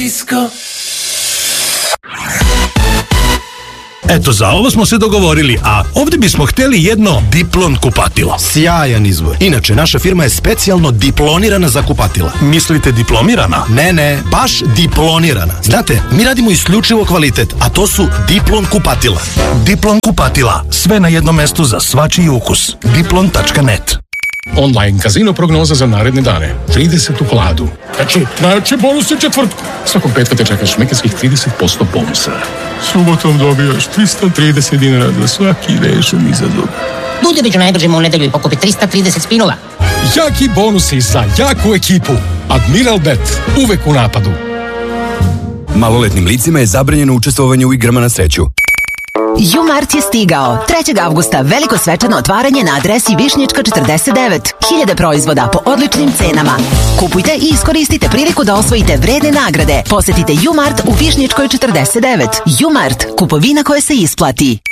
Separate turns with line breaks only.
Eto, za ovo smo se dogovorili, a ovdje bismo htjeli jedno Diplon kupatilo.
Sjajan izbor. Inače, naša firma je specijalno diplonirana za kupatila.
Mislite diplomirana?
Ne, baš diplonirana. Znate, mi radimo isključivo kvalitet, a to su Diplon kupatila.
Diplon kupatila, sve na jednom mestu za svačiji ukus. Diplon.net.
Online kazino prognoza za naredne dane. 30 u hladu. Znači bonus u četvrtku. Svakog petka te čekaš šmekerskih 30% bonusa. Subotom dobijaš 330 dinara za svaki rešen izazov.
Budić najbržimo u nedelju i pokupi 330 spinova.
Jaki bonusi za jaku ekipu. Admiral Bet. Uvek u napadu.
Maloletnim licima je zabranjeno učestvovanje u igrama na sreću.
U-Mart je stigao. 3. avgusta veliko svečano otvaranje na adresi Višnjička 49. 1000 proizvoda po odličnim cenama. Kupujte i iskoristite priliku da osvojite vredne nagrade. Posetite U-Mart u Višnjičkoj 49. U-Mart, kupovina koja se isplati.